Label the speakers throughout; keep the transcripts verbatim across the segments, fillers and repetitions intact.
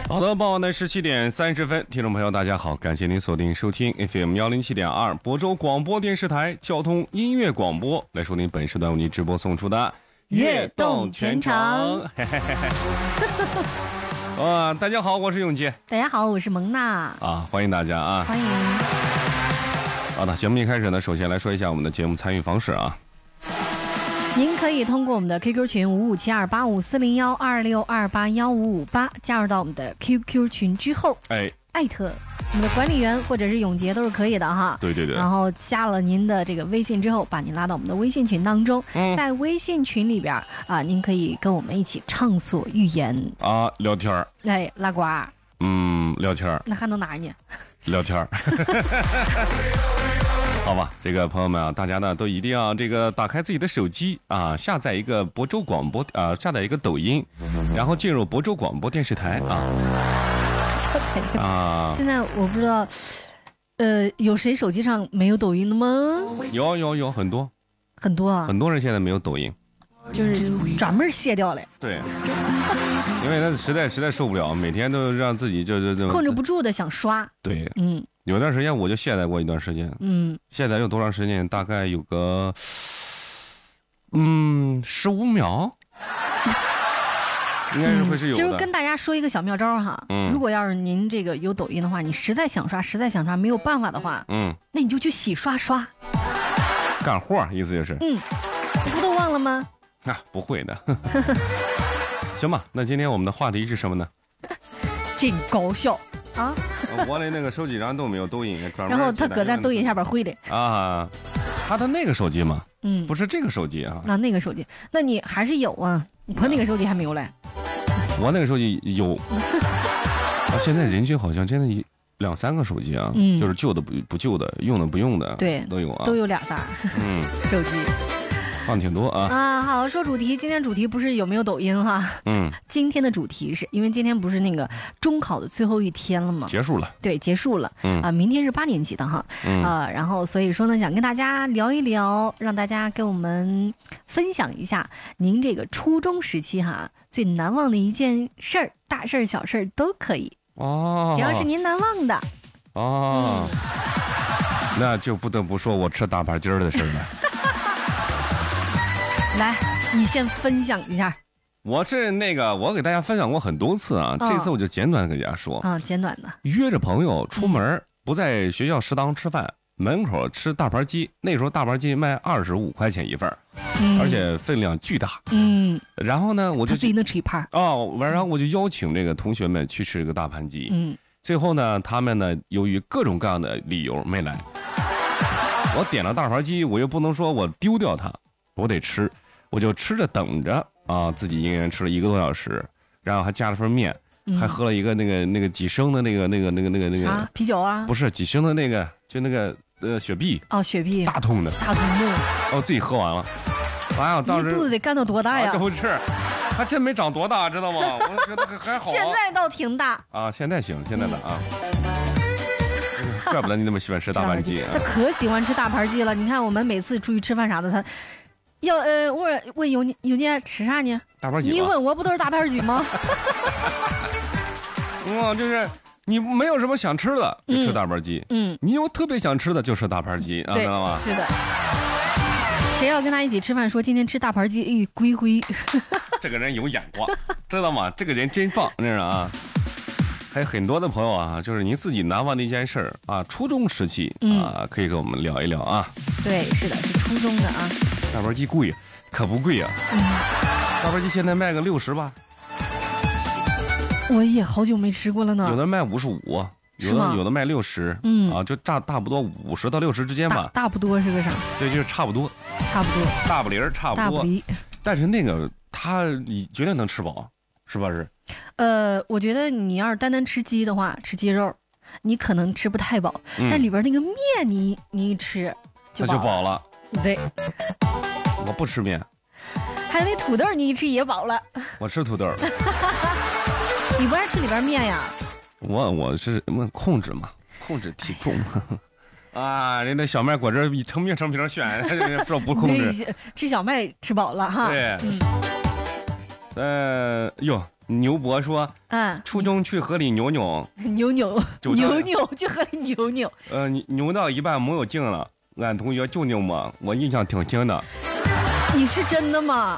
Speaker 1: 好的，傍晚的十七点三十分，听众朋友大家好，感谢您锁定收听 F M 幺零七点二亳州广播电视台交通音乐广播，来收听本时段为您直播送出的
Speaker 2: 悦动全程。
Speaker 1: 哇，大家好，我是永杰。
Speaker 2: 大家好，我是蒙娜。
Speaker 1: 啊，欢迎大家啊！
Speaker 2: 欢迎。
Speaker 1: 好的，节目一开始呢，首先来说一下我们的节目参与方式啊。
Speaker 2: 您可以通过我们的 Q Q 群五五七二八五四零幺二六二八幺五五八加入到我们的 Q Q 群之后，
Speaker 1: 哎，
Speaker 2: 艾特我们的管理员或者是永杰都是可以的哈。
Speaker 1: 对对对。
Speaker 2: 然后加了您的这个微信之后，把您拉到我们的微信群当中，
Speaker 1: 嗯、
Speaker 2: 在微信群里边啊，您可以跟我们一起畅所欲言
Speaker 1: 啊，聊天儿。
Speaker 2: 哎，拉呱。
Speaker 1: 嗯，聊天儿。
Speaker 2: 那还能哪呢？
Speaker 1: 聊天儿。好吧，这个朋友们啊，大家呢都一定要这个打开自己的手机啊，下载一个亳州广播啊，下载一个抖音，然后进入亳州广播电视台啊。
Speaker 2: 下载一个
Speaker 1: 啊。
Speaker 2: 现在我不知道，呃，有谁手机上没有抖音的吗？
Speaker 1: 有有有很多，
Speaker 2: 很多啊，
Speaker 1: 很多人现在没有抖音，
Speaker 2: 就是专门卸掉了。
Speaker 1: 对，因为他实在实在受不了，每天都让自己就就就
Speaker 2: 控制不住的想刷。
Speaker 1: 对，
Speaker 2: 嗯。
Speaker 1: 有段时间我就卸载过一段时间，
Speaker 2: 嗯，
Speaker 1: 卸载有多长时间？大概有个，嗯，十五秒，应该是会是有的。
Speaker 2: 其实跟大家说一个小妙招哈，嗯，如果要是您这个有抖音的话，你实在想刷，实在想刷没有办法的话，嗯，那你就去洗刷刷，
Speaker 1: 干活，意思就是，
Speaker 2: 嗯，你不都忘了吗？
Speaker 1: 啊，不会的。行吧，那今天我们的话题是什么呢？
Speaker 2: 真搞笑。啊，
Speaker 1: 我的那个手机上都没有抖音，专门。
Speaker 2: 然后他搁在抖音下边会的
Speaker 1: 啊，他的那个手机嘛，
Speaker 2: 嗯，
Speaker 1: 不是这个手机啊。
Speaker 2: 那那个手机，那你还是有啊？我那个手机还没有嘞。
Speaker 1: 我那个手机有，啊，现在人均好像真的两三个手机啊，
Speaker 2: 嗯，
Speaker 1: 就是旧的不不旧的，用的不用的，
Speaker 2: 对，
Speaker 1: 都有啊，
Speaker 2: 都有俩仨，嗯，手机。
Speaker 1: 放挺多啊
Speaker 2: 啊！好，说主题，今天主题不是有没有抖音哈？嗯，今天的主题是因为今天不是那个中考的最后一天了吗？
Speaker 1: 结束了，
Speaker 2: 对，结束了。嗯啊，明天是八年级的哈。嗯啊，然后所以说呢，想跟大家聊一聊，让大家跟我们分享一下您这个初中时期哈最难忘的一件事儿，大事儿、小事儿都可以哦，只要是您难忘的
Speaker 1: 哦。嗯、那就不得不说我吃大盘鸡儿的事儿了。
Speaker 2: 来，你先分享一下。
Speaker 1: 我是那个，我给大家分享过很多次啊，哦、这次我就简短给大家说
Speaker 2: 啊、哦，简短的。
Speaker 1: 约着朋友出门，嗯、不在学校食堂吃饭，门口吃大盘鸡。那时候大盘鸡卖二十五块钱一份，嗯、而且分量巨大。嗯。然后呢，我就
Speaker 2: 自己能吃一盘
Speaker 1: 哦，然后我就邀请这个同学们去吃这个大盘鸡。嗯。最后呢，他们呢由于各种各样的理由没来。我点了大盘鸡，我又不能说我丢掉它，我得吃。我就吃着等着啊，自己一个人吃了一个多小时，然后还加了份面，嗯、还喝了一个那个那个几升的那个那个那个那个那个
Speaker 2: 啥啤酒啊？
Speaker 1: 不是几升的那个，就那个呃雪碧
Speaker 2: 哦，雪碧
Speaker 1: 大桶的，
Speaker 2: 大桶的，
Speaker 1: 哦，自己喝完了。哎呀，当时
Speaker 2: 你肚子得干到多大呀？
Speaker 1: 啊、不是，还真没长多大，知道吗？我觉得还好、啊。
Speaker 2: 现在倒挺大
Speaker 1: 啊，现在行，现在的啊。嗯、怪不得你那么喜欢吃大盘鸡啊！
Speaker 2: 他可喜欢吃大盘鸡了。你看我们每次出去吃饭啥的，他。要呃，问问有有你吃啥呢？
Speaker 1: 大盘鸡。
Speaker 2: 你问我不都是大盘鸡吗？
Speaker 1: 嗯，就是你没有什么想吃的就吃大盘鸡，嗯，你有特别想吃的就吃大盘鸡，啊，知道吗？
Speaker 2: 是的。谁要跟他一起吃饭，说今天吃大盘鸡，哎，龟龟。
Speaker 1: 这个人有眼光，知道吗？这个人真棒，那是啊。还有很多的朋友啊，就是您自己难忘的一件事儿啊，初中时期啊，可以跟我们聊一聊啊。
Speaker 2: 对，是的，是初中的啊。
Speaker 1: 大盘鸡贵，可不贵啊。嗯。大盘鸡现在卖个六十吧。
Speaker 2: 我也好久没吃过了呢。
Speaker 1: 有的卖五十五，有的有的卖六十。嗯。啊，就差差不多五十到六十之间吧。
Speaker 2: 大不多是个啥？
Speaker 1: 对，就是差不多。
Speaker 2: 差不多。
Speaker 1: 大不离儿差不多。
Speaker 2: 大不离。
Speaker 1: 但是那个它你绝对能吃饱，是不是？
Speaker 2: 呃，我觉得你要是单单吃鸡的话，吃鸡肉，你可能吃不太饱，嗯、但里边那个面你你一吃就饱了。
Speaker 1: 那就饱了。
Speaker 2: 对。
Speaker 1: 我不吃面。
Speaker 2: 还有那土豆你一吃也饱了。
Speaker 1: 我吃土豆。
Speaker 2: 你不爱吃里边面呀？
Speaker 1: 我我是控制嘛，控制体重。啊，人那小麦果汁一成瓶成瓶选，说不控制。
Speaker 2: 吃小麦吃饱了哈。
Speaker 1: 对。嗯。呃，哟。 牛伯说，嗯，初中去河里扭扭，
Speaker 2: 扭扭扭扭去河里扭扭，
Speaker 1: 呃，扭到一半没有劲了，俺同学就扭嘛，我印象挺深的。
Speaker 2: 你是真的吗？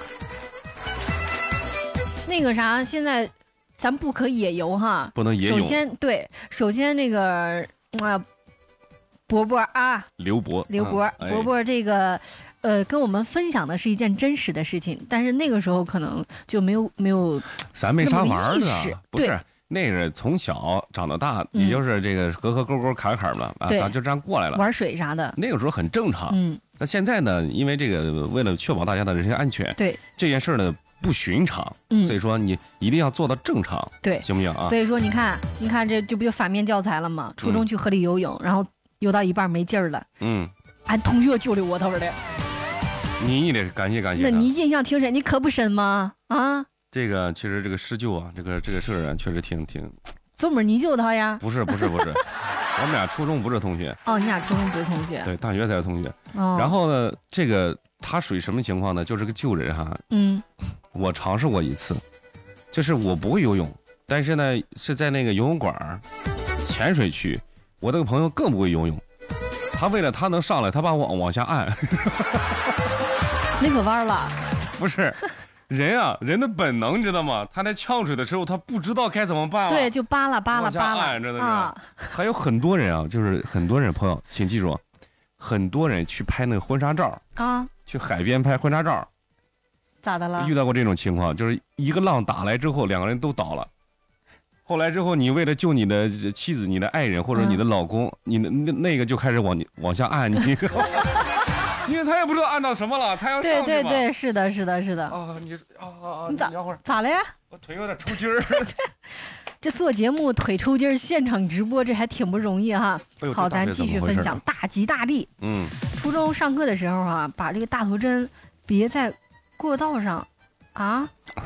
Speaker 2: 那个啥，现在咱不可野游哈，
Speaker 1: 不能野游。
Speaker 2: 首先对，首先那个啊，伯伯啊，
Speaker 1: 刘伯，
Speaker 2: 刘伯，
Speaker 1: 啊哎、
Speaker 2: 伯伯这个。呃，跟我们分享的是一件真实的事情，但是那个时候可能就没有没有，
Speaker 1: 咱没啥玩的，不是那
Speaker 2: 个
Speaker 1: 是从小长到大，也就是这个河河沟沟坎坎嘛，啊，咱就这样过来了，
Speaker 2: 玩水啥的，
Speaker 1: 那个时候很正常。嗯，那现在呢，因为这个为了确保大家的人身安全，
Speaker 2: 对
Speaker 1: 这件事呢不寻常，嗯，所以说你一定要做到正常，
Speaker 2: 对，
Speaker 1: 行不行啊？
Speaker 2: 所以说你看，你看这这不就反面教材了吗？初中去河里游泳，嗯、然后游到一半没劲儿了，嗯，俺同学救了我头的。
Speaker 1: 你也得感谢感谢。
Speaker 2: 那你印象挺深，你可不深吗？啊，
Speaker 1: 这个其实这个施救啊，这个这个事儿啊，确实挺挺。
Speaker 2: 怎么你救他呀？
Speaker 1: 不是不是不是，我们俩初中不是同学。
Speaker 2: 哦，你俩初中不是同学？
Speaker 1: 对，大学才是同学。哦。然后呢，这个他属于什么情况呢？就是个救人哈。嗯。我尝试过一次，就是我不会游泳，但是呢是在那个游泳馆潜水区，我那个朋友更不会游泳。他为了他能上来，他把我往下按。
Speaker 2: 那可弯了。
Speaker 1: 不是，人啊，人的本能你知道吗？他在呛水的时候，他不知道该怎么办了。
Speaker 2: 对，就扒拉扒拉扒拉，
Speaker 1: 真的是。啊、还有很多人啊，就是很多人朋友，请记住，很多人去拍那个婚纱照啊，去海边拍婚纱照，
Speaker 2: 咋的了？
Speaker 1: 遇到过这种情况，就是一个浪打来之后，两个人都倒了。后来之后，你为了救你的妻子、你的爱人或者你的老公，嗯、你的那那个就开始往你往下按你，因为他也不知道按到什么了，他要上去嘛。
Speaker 2: 对对对，是的，是的，是的。
Speaker 1: 啊，你啊啊，
Speaker 2: 你咋
Speaker 1: 等会儿
Speaker 2: 咋了呀？
Speaker 1: 我腿有点抽筋儿。
Speaker 2: 这做节目腿抽筋儿，现场直播这还挺不容易哈。
Speaker 1: 哎、
Speaker 2: 好，咱继续分享，大吉大利。嗯，初中上课的时候啊，把这个大头针别在过道上，啊。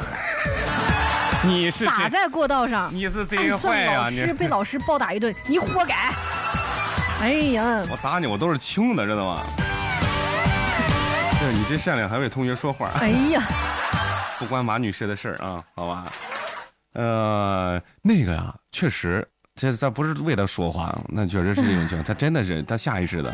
Speaker 1: 你是
Speaker 2: 撒在过道上，
Speaker 1: 你是真坏呀！
Speaker 2: 老师被老师暴打一顿，你活该！哎呀，
Speaker 1: 我打你，我都是轻的，知道吗？对，你这善良还为同学说话。
Speaker 2: 哎呀，
Speaker 1: 不关马女士的事儿啊，好吧？呃，那个呀，确实，这这不是为他说话，那确实是这种情况，他真的是他下意识的。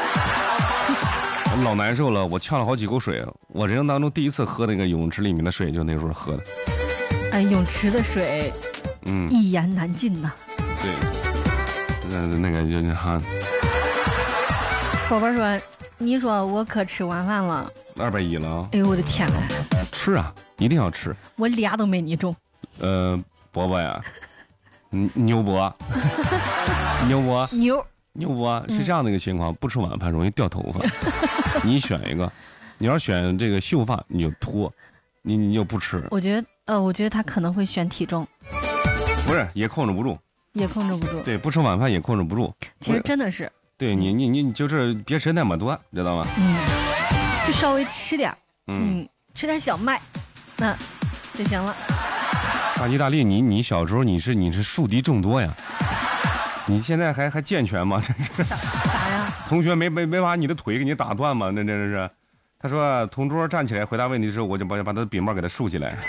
Speaker 1: 老难受了，我呛了好几口水，我人生当中第一次喝那个泳池里面的水，就那时候喝的。
Speaker 2: 哎，泳池的水，嗯，一言难尽呐。
Speaker 1: 对，那那个就哈。
Speaker 2: 宝贝说：“你说我可吃晚饭了，
Speaker 1: 二百一了。
Speaker 2: 哎呦我的天呐！
Speaker 1: 吃啊，一定要吃。
Speaker 2: 我俩都没你重。
Speaker 1: 呃，伯伯呀，牛伯，牛伯，
Speaker 2: 牛
Speaker 1: 牛伯是这样的一个情况，不吃晚饭容易掉头发。你选一个，你要选这个秀发，你就脱。”你你又不吃，
Speaker 2: 我觉得呃，我觉得他可能会选体重，
Speaker 1: 不是也控制不住，
Speaker 2: 也控制不住，
Speaker 1: 对，不吃晚饭也控制不住。
Speaker 2: 其实真的是，
Speaker 1: 对你你你就是别吃那么多，知道吗？
Speaker 2: 嗯，就稍微吃点，嗯，吃点小麦，那就行了。
Speaker 1: 大吉大利，你你小时候你是你是树敌众多呀，你现在还还健全吗？这是
Speaker 2: 啥啥呀？
Speaker 1: 同学没没没把你的腿给你打断吗？那真是。他说：“同桌站起来回答问题的时候，我就把把他的笔帽给他竖起来。”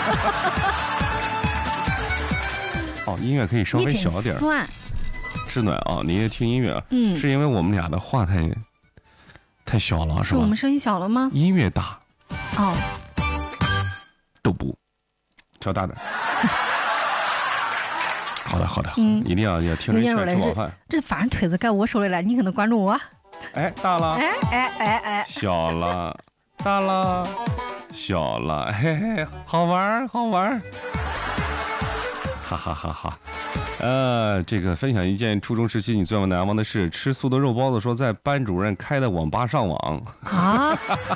Speaker 1: 哦，音乐可以稍微小点。
Speaker 2: 算。
Speaker 1: 是暖啊，你也听音乐啊？嗯。是因为我们俩的话太太小了，是吧？
Speaker 2: 是我们声音小了吗？
Speaker 1: 音乐大。
Speaker 2: 哦。
Speaker 1: 都不，调大点。好的，好的，嗯，一定要要听人劝吃饱饭。
Speaker 2: 这反正腿子该我手里来，你可能关注我。
Speaker 1: 哎，大了，
Speaker 2: 哎哎哎哎，
Speaker 1: 小了，大了，小了，嘿嘿，好玩好玩，哈哈哈哈。呃，这个分享一件初中时期你最难忘的事，吃素的肉包子说在班主任开的网吧上网啊，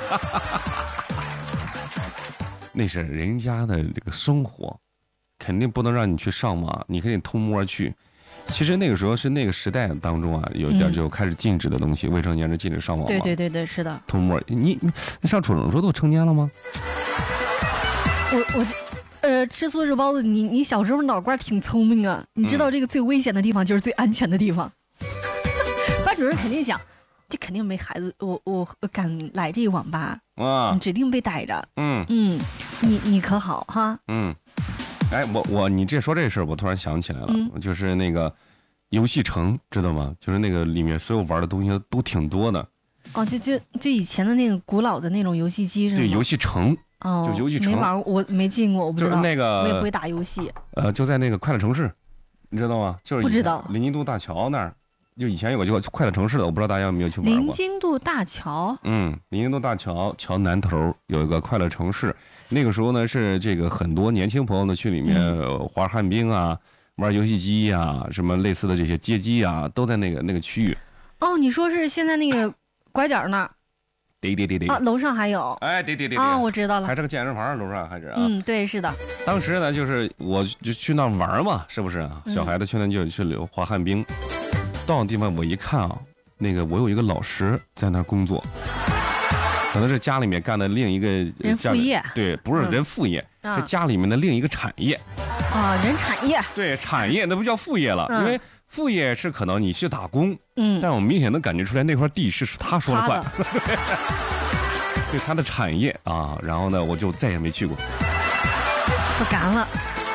Speaker 1: 那是人家的这个生活，肯定不能让你去上网，你可以偷摸去。其实那个时候是那个时代当中啊，有一点就开始禁止的东西，嗯、未成年人禁止上网。
Speaker 2: 对对对对，是的。
Speaker 1: 偷摸，你你你上初中时候都成年了吗？
Speaker 2: 我我，呃，吃素肉包子，你你小时候脑瓜挺聪明啊，你知道这个最危险的地方就是最安全的地方。嗯、班主任肯定想，这肯定没孩子，我我敢来这个网吧啊，你指定被逮着。嗯嗯，你你可好哈？嗯。
Speaker 1: 哎，我我你这说这事儿，我突然想起来了，嗯、就是那个游戏城，知道吗？就是那个里面所有玩的东西都挺多的。
Speaker 2: 哦，就就就以前的那个古老的那种游戏机是吗？
Speaker 1: 对，游戏城。
Speaker 2: 哦，
Speaker 1: 就游戏城
Speaker 2: 没玩过，我没进过，我不知道。
Speaker 1: 就是那个，
Speaker 2: 我也不会打游戏。
Speaker 1: 呃，就在那个快乐城市，你知道吗？就是
Speaker 2: 不知道。
Speaker 1: 林津渡大桥那儿，就以前有个叫快乐城市的，我不知道大家有没有去玩过。
Speaker 2: 林津渡大桥。
Speaker 1: 嗯，林津渡大桥桥南头有一个快乐城市，那个时候呢是这个很多年轻朋友呢去里面、嗯、滑旱冰啊，玩游戏机呀、啊，什么类似的这些街机啊，都在那个那个区域。
Speaker 2: 哦，你说是现在那个拐角那儿？
Speaker 1: 对对对对
Speaker 2: 啊，楼上还有，
Speaker 1: 哎，对对对
Speaker 2: 啊，我知道了，
Speaker 1: 还是个健身房，楼上还是啊，
Speaker 2: 嗯，对，是的。
Speaker 1: 当时呢，就是我就去那玩嘛，是不是啊？小孩子去那就去滑旱冰，嗯、到那地方我一看啊，那个我有一个老师在那工作，可能是家里面干的另一个
Speaker 2: 人副业，
Speaker 1: 对，不是人副业，嗯、是家里面的另一个产业。
Speaker 2: 啊，人产业。
Speaker 1: 对，产业那不叫副业了，嗯、因为。副业是可能你去打工，
Speaker 2: 嗯，
Speaker 1: 但我明显能感觉出来那块地是他说了算，对他的产业啊，然后呢，我就再也没去过，
Speaker 2: 不敢了。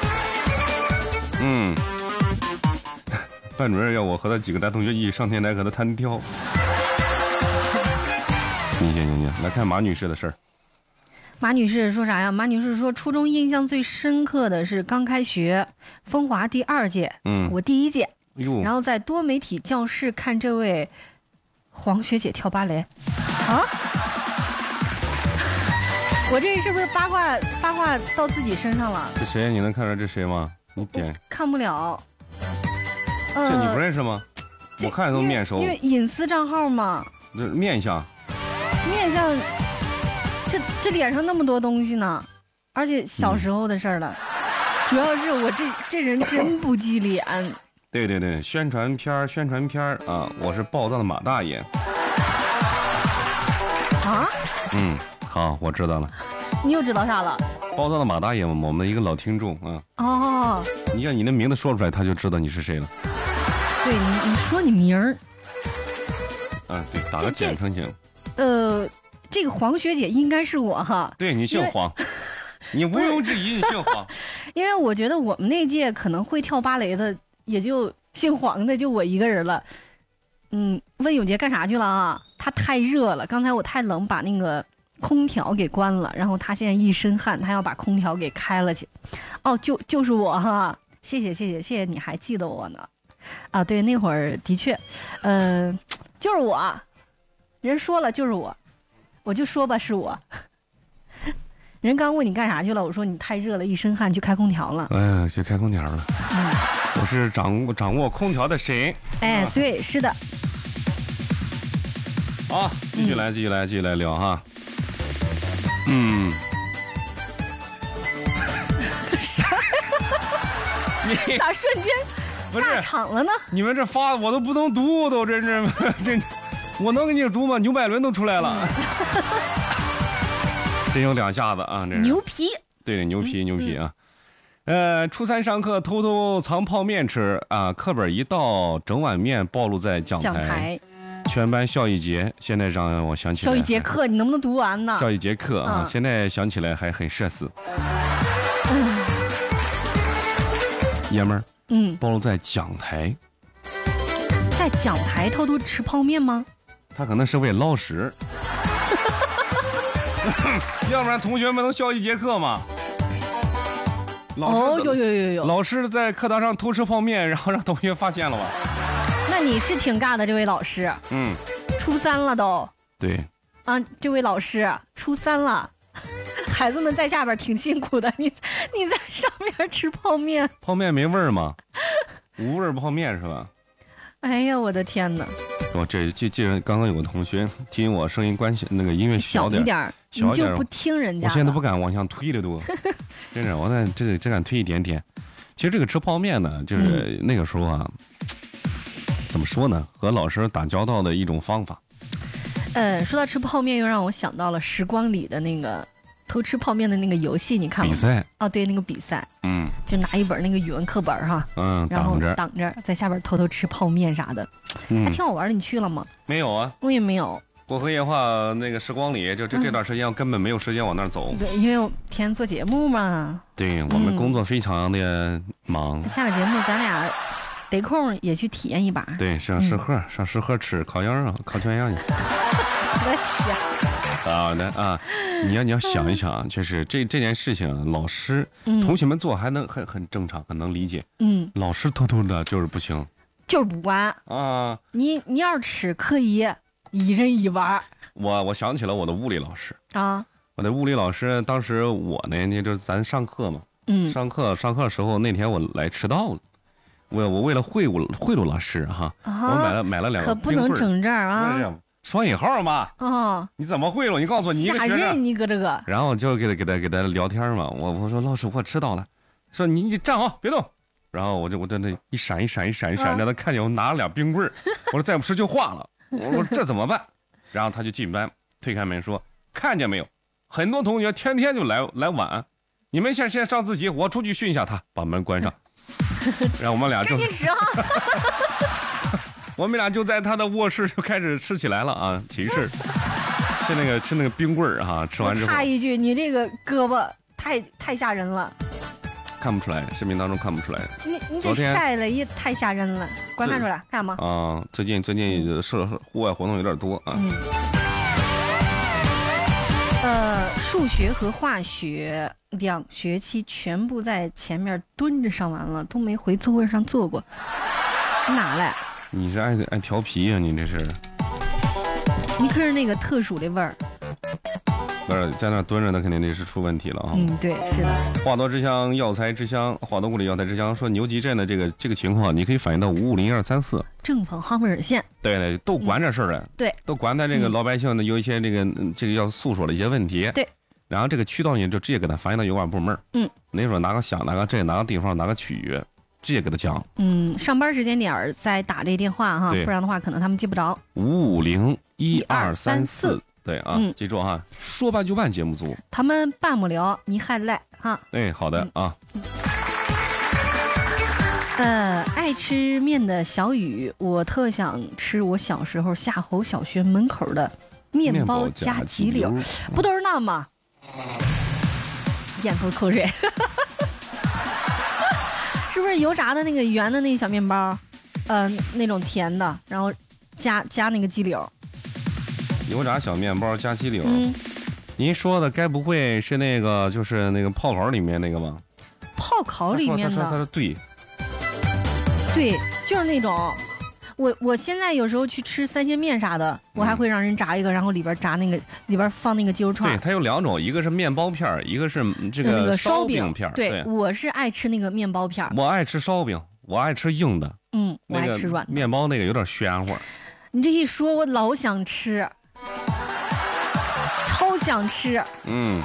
Speaker 1: 嗯，班主任要我和他几个男同学一起上天台和他弹跳。行行行行，来看马女士的事儿。
Speaker 2: 马女士说啥呀？马女士说，初中印象最深刻的是刚开学，风华第二届，嗯，我第一届。然后在多媒体教室看这位黄学姐跳芭蕾，啊，我这是不是八卦八卦到自己身上了？
Speaker 1: 这谁？你能看出来这谁吗？你点
Speaker 2: 看不了。
Speaker 1: 呃、这你不认识吗？我看都面熟。
Speaker 2: 因为隐私账号嘛。
Speaker 1: 这面相。
Speaker 2: 面相，这这脸上那么多东西呢，而且小时候的事儿了。嗯、主要是我这这人真不记脸。
Speaker 1: 对对对，宣传片宣传片啊，我是暴躁的马大爷。
Speaker 2: 啊？
Speaker 1: 嗯，好，我知道了。
Speaker 2: 你又知道啥了？
Speaker 1: 暴躁的马大爷，我们的一个老听众啊。
Speaker 2: 哦。
Speaker 1: 你让你的名字说出来，他就知道你是谁了。
Speaker 2: 对，你你说你名儿。
Speaker 1: 嗯，对，打个简称行。
Speaker 2: 呃，这个黄学姐应该是我哈。
Speaker 1: 对，你姓黄，你毋庸置疑，你姓黄。
Speaker 2: 因为我觉得我们那届可能会跳芭蕾的。也就姓黄的就我一个人了，嗯，问永杰干啥去了啊？他太热了，刚才我太冷，把那个空调给关了，然后他现在一身汗，他要把空调给开了去。哦，就就是我哈，谢谢谢谢谢谢，你还记得我呢？啊，对，那会儿的确，嗯、呃，就是我，人说了就是我，我就说吧是我。人刚问你干啥去了，我说你太热了，一身汗去开空调了。
Speaker 1: 哎呀，去开空调了。嗯。我是掌握掌握空调的神。
Speaker 2: 哎，对，是的。
Speaker 1: 好，继续来，继续来，继续来聊哈。嗯。
Speaker 2: 啥？你咋瞬间大场了呢？
Speaker 1: 你们这发我都不能读，都真是这，我能给你读吗？牛百伦都出来了，真有两下子啊！这是
Speaker 2: 牛皮。
Speaker 1: 对，牛皮牛皮啊。呃，初三上课偷偷藏泡面吃啊，课本一倒，整碗面暴露在讲台，
Speaker 2: 讲台
Speaker 1: 全班笑一节。现在让我想起来，
Speaker 2: 笑一节课，你能不能读完呢？
Speaker 1: 笑一节课啊，嗯、现在想起来还很社死。
Speaker 2: 嗯、
Speaker 1: 爷们儿，
Speaker 2: 嗯，
Speaker 1: 暴露在讲台，
Speaker 2: 在讲台偷偷吃泡面吗？
Speaker 1: 他可能是为捞食，要不然同学们能笑一节课吗？
Speaker 2: 哦，有有有有，
Speaker 1: 老师在课堂上偷吃泡面，然后让同学发现了吧？
Speaker 2: 那你是挺尬的，这位老师。
Speaker 1: 嗯，
Speaker 2: 初三了都。
Speaker 1: 对。
Speaker 2: 啊，这位老师，初三了，孩子们在下边挺辛苦的，你你在上面吃泡面。
Speaker 1: 泡面没味儿吗？无味泡面是吧？
Speaker 2: 哎呀，我的天哪！
Speaker 1: 我这这这刚刚有个同学提醒我声音关系那个音乐
Speaker 2: 小
Speaker 1: 点，
Speaker 2: 一点，
Speaker 1: 小一点，
Speaker 2: 你就不听人家。
Speaker 1: 我现在都不敢往上推了都，真是我再这这敢推一点点。其实这个吃泡面呢，就是那个时候啊，嗯、怎么说呢，和老师打交道的一种方法。
Speaker 2: 呃，说到吃泡面，又让我想到了时光里的那个偷吃泡面的那个游戏，你看过吗？
Speaker 1: 比赛
Speaker 2: 哦，对，那个比赛，
Speaker 1: 嗯，
Speaker 2: 就拿一本那个语文课本哈，
Speaker 1: 嗯，
Speaker 2: 然后挡着，在下边偷偷吃泡面啥的，嗯，还挺好玩的。你去了吗？
Speaker 1: 没有啊，
Speaker 2: 我也没有。
Speaker 1: 过河夜话那个时光里，就这这段时间我根本没有时间往那儿走。
Speaker 2: 对，因为我天天做节目嘛。
Speaker 1: 对我们工作非常的忙。
Speaker 2: 下了节目，咱俩得空也去体验一把。
Speaker 1: 对，上石河，上石河吃烤鸭啊，烤全鸭去。
Speaker 2: 我的天！
Speaker 1: 好的啊，你要你要想一想啊，就是这这件事情，老师、同学们做还能很很正常，很能理解。嗯，老师偷偷的就是不行，
Speaker 2: 就是不管啊。你你要是吃可以。一人一碗。
Speaker 1: 我我想起了我的物理老师
Speaker 2: 啊，
Speaker 1: 我的物理老师当时我呢，那就是咱上课嘛，嗯，上课上课的时候那天我来迟到了，我我为了贿赂贿赂老师哈，啊、我买了买了两个
Speaker 2: 冰棍，可不能整这儿啊，
Speaker 1: 双引号嘛，啊，你怎么贿赂？你告诉我，你一个学生，
Speaker 2: 吓人你搁这个，
Speaker 1: 然后我就给他给他给他聊天嘛，我我说老师我迟到了，说你你站好别动。然后我就我在那一闪一闪一闪一闪，让他看见我拿了俩冰棍我说再不吃就化了。我说这怎么办？然后他就进班，推开门说：“看见没有？很多同学天天就来来晚，你们先先上自习，我出去训一下他。”把门关上，然后我们俩就
Speaker 2: 吃啊！
Speaker 1: 我们俩就在他的卧室就开始吃起来了啊！提示吃那个吃那个冰棍儿哈，吃完之后。
Speaker 2: 插一句，你这个胳膊太太吓人了。
Speaker 1: 看不出来，视频当中看不出来。
Speaker 2: 你你这晒了也太吓人了，观看出来看吗？啊，
Speaker 1: 最近最近是户外活动有点多啊。嗯。
Speaker 2: 呃，数学和化学两学期全部在前面蹲着上完了，都没回座位上坐过，哪来？
Speaker 1: 你是爱爱调皮呀、啊？你这是？
Speaker 2: 你可是那个特殊的味儿。
Speaker 1: 不是在那蹲着，那肯定得是出问题了啊！
Speaker 2: 嗯，对，是的。
Speaker 1: 华佗之乡，药材之乡，华佗故里药材之乡说牛集镇的这个这个情况，你可以反映到五五零一二三四
Speaker 2: 政府航空热线。
Speaker 1: 对对，都管这事儿了、嗯。对，都管他这个老百姓的有一些这个、嗯、这个要诉说的一些问题。
Speaker 2: 对，
Speaker 1: 然后这个渠道你就直接给他反映到有关部门。嗯，你说哪个乡、哪个镇、哪个地方、哪个区域，直接给他讲。
Speaker 2: 嗯，上班时间点再打这电话哈，不然的话可能他们接不着。
Speaker 1: 五五零一二三四。对啊、嗯，记住哈，说办就办节目组，
Speaker 2: 他们办不了，你还来哈。
Speaker 1: 哎，好的、嗯、啊。
Speaker 2: 呃，爱吃面的小雨，我特想吃我小时候夏侯小学门口的面包加鸡柳，不都是那吗？咽口口水，是不是油炸的那个圆的那个小面包？呃，那种甜的，然后加加那个鸡柳。
Speaker 1: 油炸小面包加鸡柳，嗯，您说的该不会是那个就是那个泡烤里面那个吗？
Speaker 2: 泡烤里面的，
Speaker 1: 他说他说对，
Speaker 2: 对，就是那种。我我现在有时候去吃三鲜面啥的，我还会让人炸一个，然后里边炸那个里边放那个鸡肉串。
Speaker 1: 对，它有两种，一个是面包片，一个是这个
Speaker 2: 那个
Speaker 1: 烧
Speaker 2: 饼
Speaker 1: 片。
Speaker 2: 对，
Speaker 1: 对
Speaker 2: 我是爱吃那个面包片。
Speaker 1: 我爱吃烧饼，我爱吃硬的。
Speaker 2: 嗯，我爱吃软的。
Speaker 1: 面包那个有点暄乎。
Speaker 2: 你这一说，我老想吃。超想吃，嗯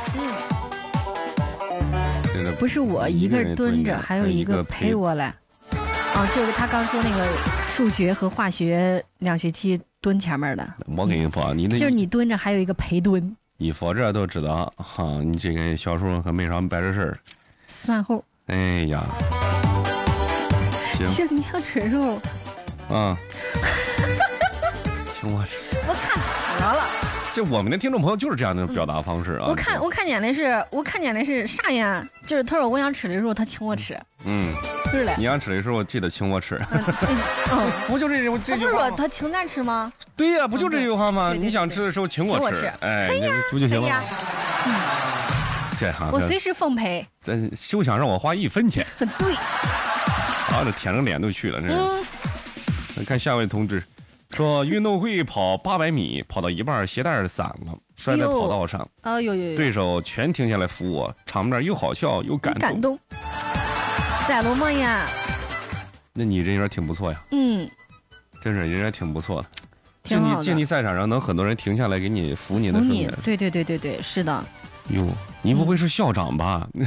Speaker 2: 嗯，不是我一个人蹲着，还有一个陪我来。哦，就是他刚说那个数学和化学两学期蹲前面的。
Speaker 1: 我跟你说，你那
Speaker 2: 就是你蹲着，还有一个陪蹲。
Speaker 1: 你说这都知道哈，你这个小时候可没啥白这事儿。
Speaker 2: 蒜后。
Speaker 1: 哎呀，
Speaker 2: 行，你要吃肉。
Speaker 1: 啊。请我去。
Speaker 2: 我看死了。
Speaker 1: 就我们的听众朋友就是这样的表达方式啊！
Speaker 2: 我看我看见的是，我看见的是啥呀？就是他说我想吃的时候，他请我吃。嗯，是嘞。
Speaker 1: 你想吃的时候，记得请我吃。
Speaker 2: 嗯，
Speaker 1: 不就这这句话？
Speaker 2: 不是说他请咱吃吗？
Speaker 1: 对呀，不就这句话吗？你想吃的时候请我吃，哎，不就行了吗？嗯，这哈，
Speaker 2: 我随时奉陪。
Speaker 1: 咱休想让我花一分钱。
Speaker 2: 对。
Speaker 1: 啊，这舔着脸都去了，这是。看下位同志。说运动会跑八百米，跑到一半鞋带散了，摔在跑道上。
Speaker 2: 哦呦呦！
Speaker 1: 对手全停下来扶我，场面又好笑又感动。
Speaker 2: 感动。在了吗呀？
Speaker 1: 那你人缘挺不错呀。嗯。真是人缘挺不错的。竞技竞技赛场上能很多人停下来给你扶你的。扶
Speaker 2: 你。对对对对对，是的。
Speaker 1: 哟，你不会是校长吧？嗯、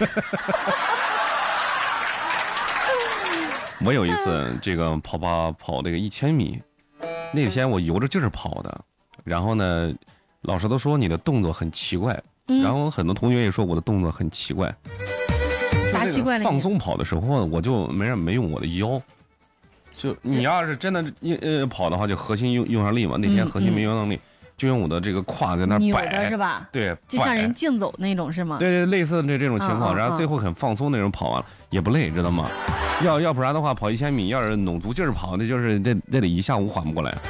Speaker 1: 我有一次这个跑吧跑这个一千米。那天我游着劲儿跑的，然后呢，老师都说你的动作很奇怪，嗯、然后很多同学也说我的动作很奇怪。
Speaker 2: 咋奇怪了？
Speaker 1: 放松跑的时候，我就没人没用我的腰。就你要是真的呃跑的话，就核心用用上力嘛。那天核心没用上力，嗯嗯、 就用我的这个胯在那
Speaker 2: 扭
Speaker 1: 摆，
Speaker 2: 的是吧？
Speaker 1: 对，
Speaker 2: 就像人竞走那种是吗？
Speaker 1: 对对，类似这这种情况，
Speaker 2: 嗯嗯、
Speaker 1: 然后最后很放松那种跑完了也不累，知道吗？要要不然的话，跑一千米要是弄足劲儿跑，那就是这这得一下午缓不过来。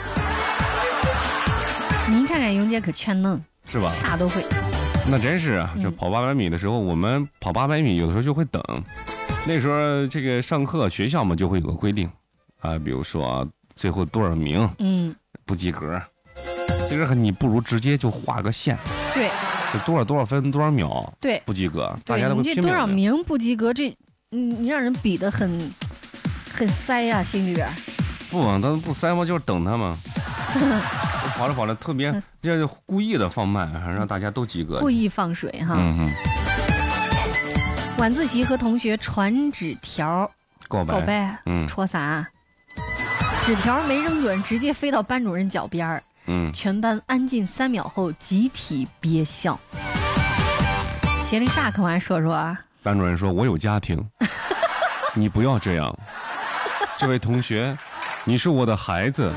Speaker 2: 您看看永姐可全能，
Speaker 1: 是吧？
Speaker 2: 啥都会。
Speaker 1: 那真是啊！这跑八百米的时候，我们跑八百米有的时候就会等。那时候这个上课学校嘛就会有个规定，啊，比如说、啊、最后多少名，
Speaker 2: 嗯，
Speaker 1: 不及格。其实你不如直接就画个线，
Speaker 2: 对，
Speaker 1: 是多少多少分多少秒，
Speaker 2: 对，
Speaker 1: 不及格，大家都会拼命。
Speaker 2: 你这多少名不及格，这你你让人比得很很塞呀、啊，心里边。
Speaker 1: 不，他不塞嘛，就是等他嘛。跑着跑着特别，这就故意的放慢，让大家都及格。
Speaker 2: 故意放水哈。
Speaker 1: 嗯哼。
Speaker 2: 晚自习和同学传纸条
Speaker 1: 告白，
Speaker 2: 告白，
Speaker 1: 嗯，
Speaker 2: 戳啥？纸条没扔准，直接飞到班主任脚边儿。
Speaker 1: 嗯，
Speaker 2: 全班安静三秒后，集体憋笑。写的啥？可完说说啊。
Speaker 1: 班主任说：“我有家庭，你不要这样。这位同学，你是我的孩子。”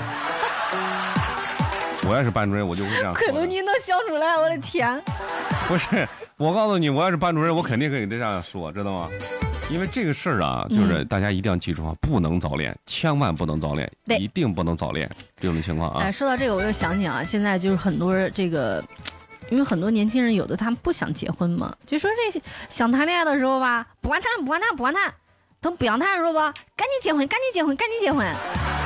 Speaker 1: 我要是班主任，我就会这样说。
Speaker 2: 可能您能笑出来，我的天！
Speaker 1: 不是，我告诉你，我要是班主任，我肯定可以这样说，知道吗？因为这个事儿啊，就是大家一定要记住啊，嗯、不能早恋，千万不能早恋，一定不能早恋这种情况啊。
Speaker 2: 哎，说到这个，我又想起啊，现在就是很多这个，因为很多年轻人有的他们不想结婚嘛，就说这些想谈恋爱的时候吧，不敢谈，不敢谈，不敢谈，等不想谈的时候吧，赶紧结婚，赶紧结婚，赶紧结婚。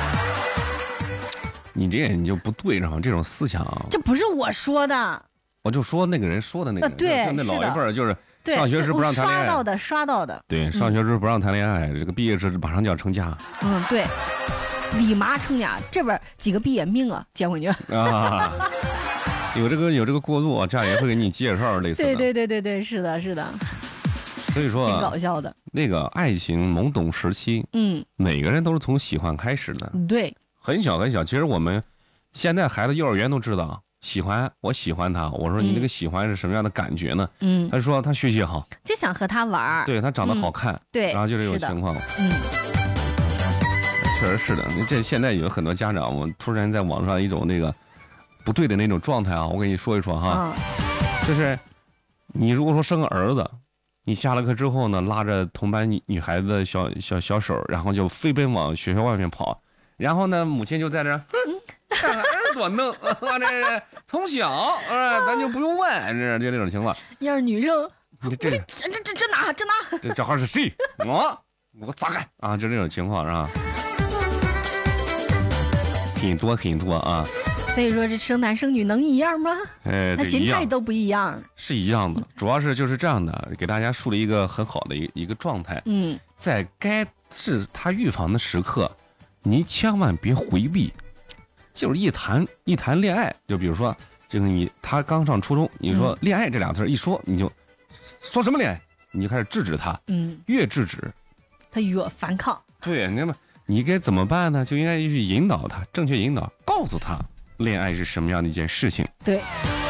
Speaker 1: 你这你就不对上这种思想，
Speaker 2: 这不是我说的，
Speaker 1: 我就说那个人说的那个，
Speaker 2: 呃、对，
Speaker 1: 那老一辈儿就是上学时不让谈恋爱，
Speaker 2: 刷到的，刷到的，
Speaker 1: 对，上学时不让谈恋爱，嗯、这个毕业时马上就要成家，
Speaker 2: 嗯，对，立马成家，这边几个毕业命啊，结婚去
Speaker 1: 啊，有这个有这个过渡，家里也会给你介绍类似的，
Speaker 2: 对对对对对，是的，是的，
Speaker 1: 所以说
Speaker 2: 挺搞笑的，
Speaker 1: 那个爱情懵懂时期，
Speaker 2: 嗯，
Speaker 1: 每个人都是从喜欢开始的，
Speaker 2: 对。
Speaker 1: 很小很小，其实我们现在孩子幼儿园都知道喜欢，我喜欢他。我说你这个喜欢是什么样的感觉呢？嗯，他说他学习好，
Speaker 2: 就想和他玩，
Speaker 1: 对他长得好看，
Speaker 2: 嗯、对，
Speaker 1: 然后就这种情况。嗯，确实是的。这现在有很多家长，我突然在网上一种那个不对的那种状态啊，我跟你说一说哈，嗯、就是你如果说生个儿子，你下了课之后呢，拉着同班女女孩子的小小小手，然后就飞奔往学校外面跑。然后呢，母亲就在这儿，看看儿子多嫩，啊，这从小啊，咱就不用问，这就这种情况。
Speaker 2: 要是女生，
Speaker 1: 这
Speaker 2: 这这这这哪这哪？
Speaker 1: 这小孩是谁？我我砸开啊！就这种情况是吧？很多很多啊。
Speaker 2: 所以说，这生男生女能一样吗？
Speaker 1: 哎，
Speaker 2: 那心态都不一样。
Speaker 1: 是一样的，主要是就是这样的，给大家树立一个很好的一一个状态。嗯，在该是他预防的时刻。你千万别回避，就是一谈一谈恋爱，就比如说这个你他刚上初中，你说恋爱这俩字一说，你就说什么恋爱，你就开始制止他，嗯，越制止，
Speaker 2: 他越反抗。
Speaker 1: 对，那么你该怎么办呢？就应该去引导他，正确引导，告诉他恋爱是什么样的一件事情。
Speaker 2: 对。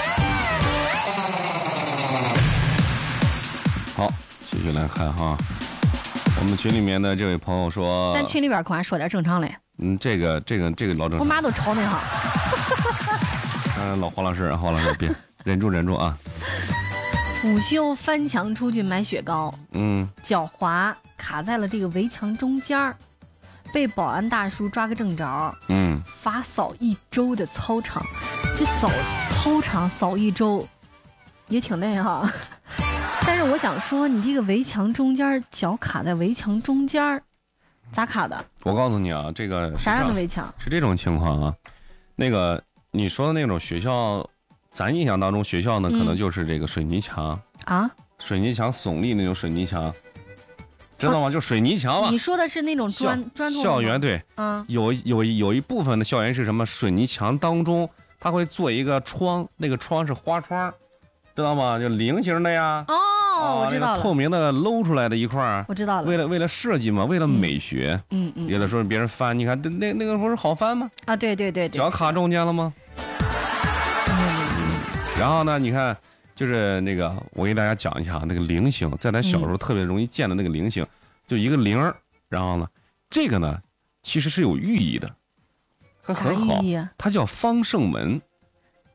Speaker 1: 好，继续来看哈。我们群里面的这位朋友说，
Speaker 2: 咱群里边可还说点正常嘞。
Speaker 1: 嗯，这个这个这个老正常。
Speaker 2: 我妈都吵那哈。
Speaker 1: 嗯，老黄老师，黄老师别忍住忍住啊。
Speaker 2: 午休翻墙出去买雪糕，嗯，脚滑卡在了这个围墙中间儿，被保安大叔抓个正着，嗯，罚扫一周的操场。这扫操场扫一周，也挺累哈。但是我想说，你这个围墙中间，脚卡在围墙中间，咋卡的？
Speaker 1: 我告诉你啊，这个
Speaker 2: 啥样的围墙？
Speaker 1: 是这种情况啊。那个你说的那种学校，咱印象当中学校呢，可能就是这个水泥墙、嗯、啊，水泥墙耸立那种水泥墙，知道吗？啊、就水泥墙嘛。
Speaker 2: 你说的是那种砖砖头
Speaker 1: 校园对，嗯，有有有一部分的校园是什么？水泥墙当中，它会做一个窗，那个窗是花窗，知道吗？就菱形的呀。
Speaker 2: 哦。哦，我知道了，
Speaker 1: 透明的露出来的一块，
Speaker 2: 我知道了。
Speaker 1: 为了为了设计嘛，为了美学，嗯嗯，有的时候别人翻，你看那那个不是好翻吗？
Speaker 2: 啊，对对对对，
Speaker 1: 脚卡中间了吗？嗯，然后呢，你看，就是那个，我给大家讲一下那个菱形，在咱小时候特别容易见的那个菱形，就一个铃儿，然后呢，这个呢，其实是有寓意的，它很好，它叫方胜门。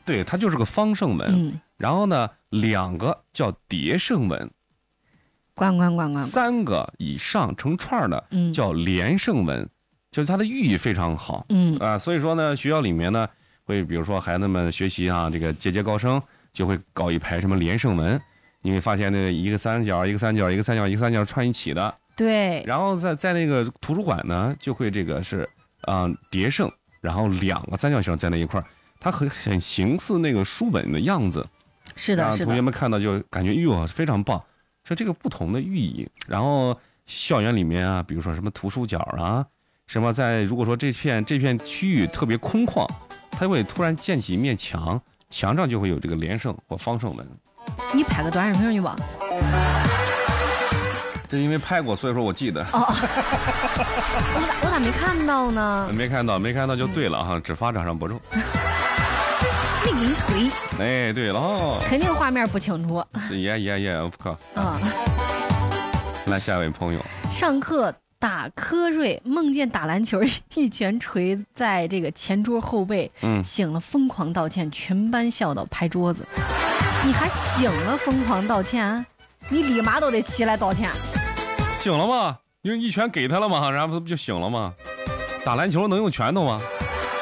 Speaker 1: 对，它就是个方声纹。嗯。然后呢，两个叫叠声纹。
Speaker 2: 关关关关。
Speaker 1: 三个以上成串的叫连声纹，嗯、就是它的寓意非常好。嗯。啊，所以说呢，学校里面呢会，比如说孩子们学习啊，这个节节高升，就会搞一排什么连声纹。你会发现那一个三角，一个三角，一个三角，一个三角串一起的。
Speaker 2: 对。
Speaker 1: 然后在在那个图书馆呢，就会这个是啊、呃、叠声，然后两个三角形在那一块，它很很形似那个书本的样子。
Speaker 2: 是的，是的。
Speaker 1: 同学们看到就感觉哟非常棒，说这个不同的寓意。然后校园里面啊，比如说什么图书角啊，什么在如果说这片这片区域特别空旷，它会突然建起一面墙，墙上就会有这个连声或方声纹。
Speaker 2: 你拍个短视频去吧。
Speaker 1: 这因为拍过，所以说我记得。哦，
Speaker 2: 我咋我咋没看到呢？
Speaker 1: 没看到，没看到就对了哈，只发掌上不中。
Speaker 2: 没给你推。
Speaker 1: 哎，对了哦。
Speaker 2: 肯定画面不清楚。
Speaker 1: 是耶耶耶 ，of course。啊。来下一位朋友。
Speaker 2: 上课打瞌睡，梦见打篮球，一拳捶在这个前桌后背，嗯，醒了疯狂道歉，全班笑到拍桌子。你还醒了疯狂道歉？你立马都得起来道歉。
Speaker 1: 醒了吗？你就一拳给他了吗？然后不就醒了吗？打篮球能用拳头吗？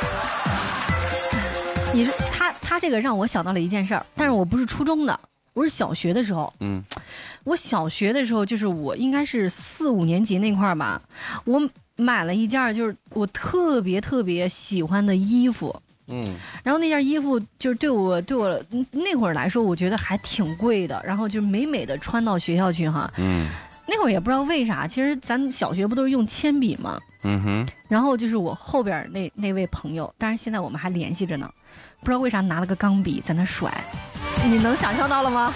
Speaker 2: 你是他他这个让我想到了一件事儿，但是我不是初中的，我是小学的时候。嗯，我小学的时候就是我应该是四五年级那块儿吧，我买了一件就是我特别特别喜欢的衣服。嗯，然后那件衣服就是对我对我那会儿来说，我觉得还挺贵的，然后就美美的穿到学校去哈。嗯，那会儿也不知道为啥，其实咱小学不都是用铅笔吗？嗯哼。然后就是我后边那那位朋友，但是现在我们还联系着呢，不知道为啥拿了个钢笔在那甩，你能想象到了吗？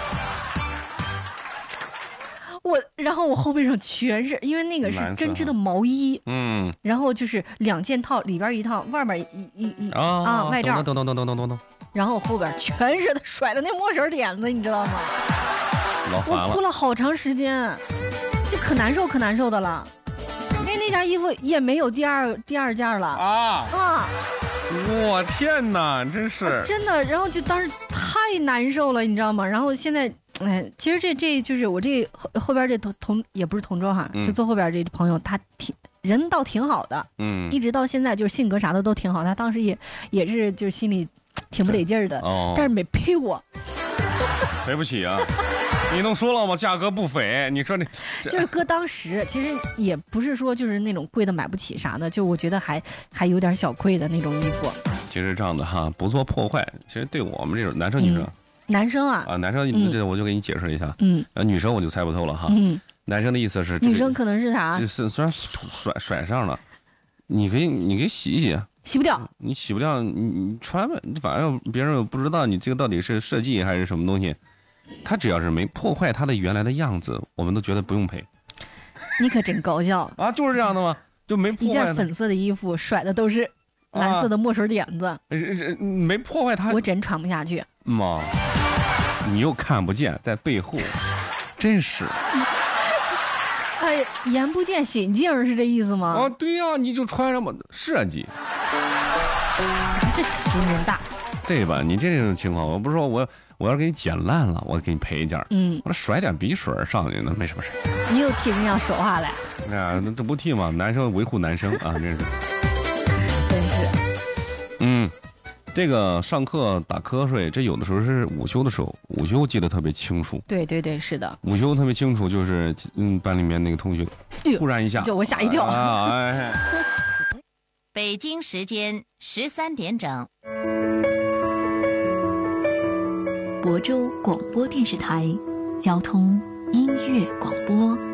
Speaker 2: 我，然后我后背上全是，因为那个是针织的毛衣，嗯，然后就是两件套，里边一套，外边一一一啊外罩，
Speaker 1: 等等等等等等等，
Speaker 2: 然后后边全是他甩的那墨水点子，你知道吗？
Speaker 1: 老烦了，
Speaker 2: 我哭了好长时间，就可难受可难受的了，因为那件衣服也没有第二第二件了啊啊！
Speaker 1: 我天哪，真是
Speaker 2: 真的，然后就当时太难受了，你知道吗？然后现在。哎，其实这这就是我这后后边这同同也不是同桌哈，嗯、就坐后边这朋友，他挺人倒挺好的，嗯，一直到现在就是性格啥的都挺好。他当时也也是就是心里挺不得劲儿的，哦，但是没陪我，
Speaker 1: 赔不起啊！你能说了吗？价格不菲，你说你
Speaker 2: 就是搁当时，其实也不是说就是那种贵的买不起啥的，就我觉得还还有点小贵的那种衣服。
Speaker 1: 其实这样的哈，不做破坏，其实对我们这种男生女生。嗯
Speaker 2: 男生啊
Speaker 1: 啊，男生，这我就给你解释一下。嗯，呃，女生我就猜不透了哈。嗯，男生的意思是，
Speaker 2: 女生可能是啥？
Speaker 1: 就是虽然甩甩上了，你可以你可以洗一洗，
Speaker 2: 洗不掉。
Speaker 1: 你洗不掉，你你穿吧，反正别人又不知道你这个到底是设计还是什么东西。他只要是没破坏他的原来的样子，我们都觉得不用赔。
Speaker 2: 你可真高效
Speaker 1: 啊！就是这样的吗？就没破坏。
Speaker 2: 一件粉色的衣服甩的都是蓝色的墨水点子，啊、
Speaker 1: 没破坏它，
Speaker 2: 我真穿不下去。
Speaker 1: 妈，你又看不见在背后，真是。
Speaker 2: 哎，眼不见心不静是这意思吗？
Speaker 1: 啊，对呀、啊，你就穿什么设计，
Speaker 2: 这心人大，
Speaker 1: 对吧？你这种情况，我不是说我我要给你剪烂了，我给你赔一件，嗯，我甩点鼻水上去，那没什么事。
Speaker 2: 你又替人家说话了？
Speaker 1: 啊，那这不替吗？男生维护男生啊，真是，
Speaker 2: 真是，
Speaker 1: 嗯。这个上课打瞌睡，这有的时候是午休的时候，午休记得特别清楚。
Speaker 2: 对对对，是的，
Speaker 1: 午休特别清楚，就是嗯，班里面那个同学突然一下，
Speaker 2: 就我吓一跳。啊哎、
Speaker 3: 北京时间十三点整，
Speaker 4: 亳州广播电视台交通音乐广播。